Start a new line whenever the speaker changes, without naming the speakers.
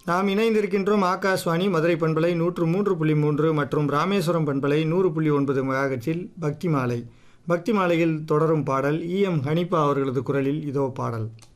நாம் இணைந்திருக்கின்றோம் ஆகாஷ்வாணி மதுரை பண்பலை 103.3 மற்றும் ராமேஸ்வரம் பண்பலை 100.9 மெகாஹெர்ட்ஸில் பக்தி மாலை. பக்தி மாலையில் தொடரும் பாடல் EM ஹனிபா அவர்களது குரலில் இதோ பாடல்.